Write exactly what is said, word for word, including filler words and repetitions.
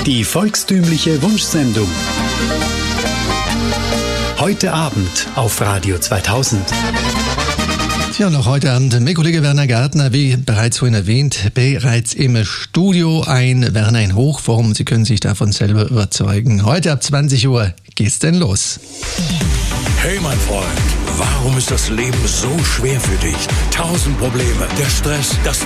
Die volkstümliche Wunschsendung. Heute Abend auf Radio zweitausend. Ja, noch heute Abend mein Kollege Werner Gärtner, wie bereits vorhin erwähnt, bereits im Studio. Ein Werner in Hochform, Sie können sich davon selber überzeugen. Heute ab zwanzig Uhr geht's denn los. Hey mein Freund, warum ist das Leben so schwer für dich? Tausend Probleme, der Stress, das